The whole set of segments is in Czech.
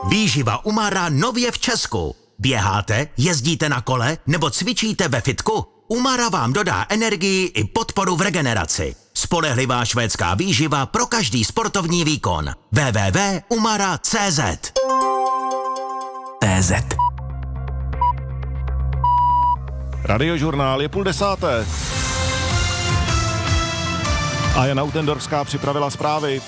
Výživa Umara nově v Česku. Běháte, jezdíte na kole nebo cvičíte ve fitku? Umara vám dodá energii i podporu v regeneraci. Spolehlivá švédská výživa pro každý sportovní výkon. www.umara.cz Radiožurnál je 9:30. A Jana Utendorská připravila zprávy.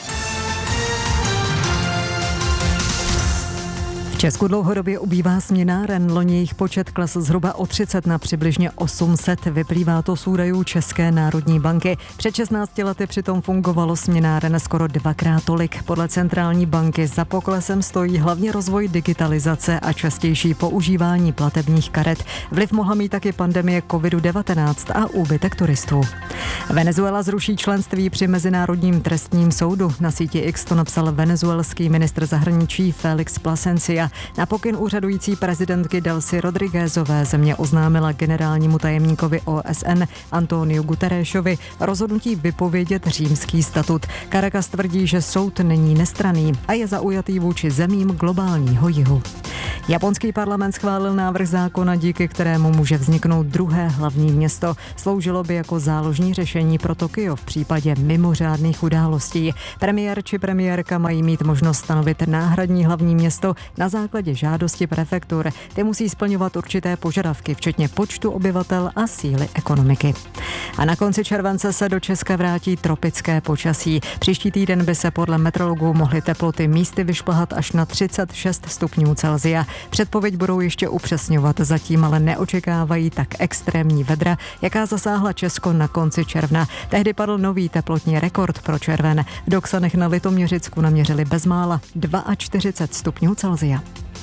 V Česku dlouhodobě ubývá směnáren, loni jejich počet klesl zhruba o 30 na přibližně 800. Vyplývá to z údajů České národní banky. Před 16 lety přitom fungovalo směnáren skoro dvakrát tolik. Podle centrální banky za poklesem stojí hlavně rozvoj digitalizace a častější používání platebních karet. Vliv mohla mít taky pandemie COVID-19 a úbytek turistů. Venezuela zruší členství při Mezinárodním trestním soudu. Na síti X to napsal venezuelský ministr zahraničí Félix Plasencia. Na pokyn úřadující prezidentky Delcy Rodriguezové země oznámila generálnímu tajemníkovi OSN Antoniu Guterresovi rozhodnutí vypovědět římský statut. Caracas tvrdí, že soud není nestranný a je zaujatý vůči zemím globálního jihu. Japonský parlament schválil návrh zákona, díky kterému může vzniknout druhé hlavní město. Sloužilo by jako záložní řešení pro Tokio v případě mimořádných událostí. Premiér či premiérka mají mít možnost stanovit náhradní hlavní město na základě žádosti prefektur. Ty musí splňovat určité požadavky, včetně počtu obyvatel a síly ekonomiky. A na konci července se do Česka vrátí tropické počasí. Příští týden by se podle meteorologů mohly teploty místy vyšplhat až na 36 stupňů Celsia. Předpověď budou ještě upřesňovat, zatím ale neočekávají tak extrémní vedra, jaká zasáhla Česko na konci června. Tehdy padl nový teplotní rekord pro červen. V Doksanech na Litoměřicku naměřili bezmála 42 stupňů Celsia.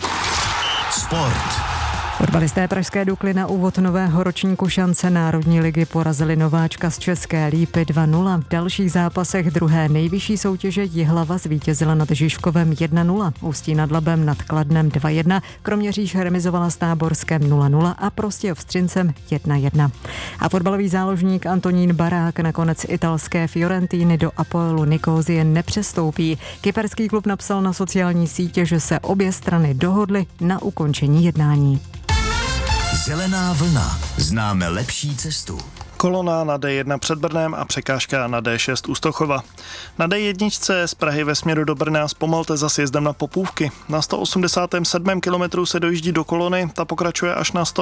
Sport. Fotbalisté pražské Dukly na úvod nového ročníku šance Národní ligy porazili nováčka z České Lípy 2-0. V dalších zápasech druhé nejvyšší soutěže Jihlava zvítězila nad Žižkovem 1-0, Ústí nad Labem nad Kladnem 2-1, Kroměříž remizovala s Táborskem 0-0 a Prostějov s Třincem 1-1. A fotbalový záložník Antonín Barák nakonec italské Fiorentíny do Apoelu Nikosie nepřestoupí. Kyperský klub napsal na sociální sítě, že se obě strany dohodly na ukončení jednání. Zelená vlna. Známe lepší cestu. Kolona na D1 před Brnem a překážka na D6 u Stochova. Na D1 z Prahy ve směru do Brna zpomalte za sjezdem na Popůvky. Na 187. kilometru se dojíždí do kolony, ta pokračuje až na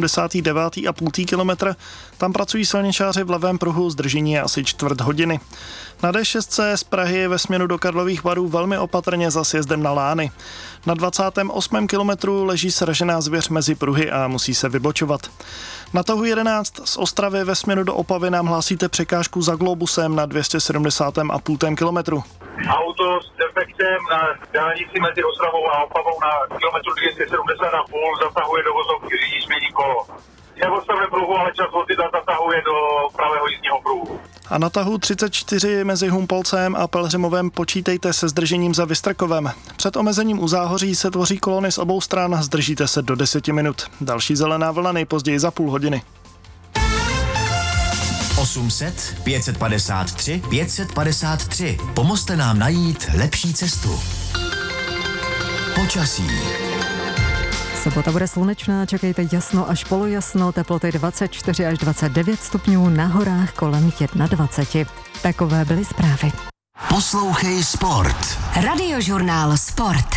189,5 kilometr. Tam pracují silničáři v levém pruhu, zdržení je asi čtvrt hodiny. Na D6 z Prahy ve směru do Karlových Varů velmi opatrně za sjezdem na Lány. Na 28. kilometru leží sražená zvěř mezi pruhy a musí se vybočovat. Na tahu 11 z Ostravy ve směru do Opavy nám hlásíte překážku za Globusem na 270,5 kilometru. Auto s defektem na dálnici mezi Ostravou a Opavou na kilometru 270,5 zasahuje do vozovky, řidič mění kolo. Je v odstavném pruhu, ale čas vozidla zasahuje do pravého jízdního pruhu. A na tahu 34 mezi Humpolcem a Pelhřimovem počítejte se zdržením za Vystrkovem. Před omezením u Záhoří se tvoří kolony z obou stran, zdržíte se do 10 minut. Další zelená vlna nejpozději za půl hodiny. 800 553 553. Pomozte nám najít lepší cestu. Počasí. Sobota bude slunečná, čekejte jasno až polojasno, teploty 24 až 29 stupňů, na horách kolem 21. Takové byly zprávy. Poslouchej Sport. Radiožurnál Sport.